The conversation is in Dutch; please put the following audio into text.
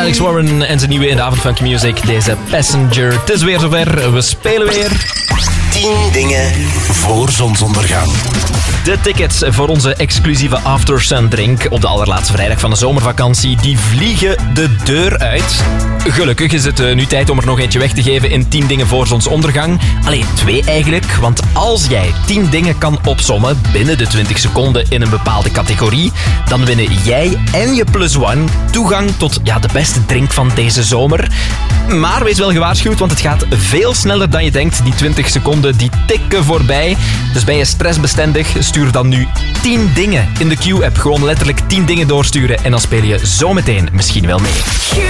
Alex Warren en zijn nieuwe in de avond Funky Music. Deze Passenger. Het is weer zover. We spelen weer. 10 dingen voor zonsondergang. De tickets voor onze exclusieve After Sun drink op de allerlaatste vrijdag van de zomervakantie, die vliegen de deur uit. Gelukkig is het nu tijd om er nog eentje weg te geven in 10 dingen voor zonsondergang. Allee, 2 eigenlijk, want als jij 10 dingen kan opsommen binnen de 20 seconden in een bepaalde categorie, dan winnen jij en je plus one toegang tot de beste drink van deze zomer. Maar wees wel gewaarschuwd, want het gaat veel sneller dan je denkt. Die 20 seconden, die tikken voorbij. Dus ben je stressbestendig, stuur dan nu 10 dingen in de Q-app. Gewoon letterlijk 10 dingen doorsturen en dan speel je zometeen misschien wel mee.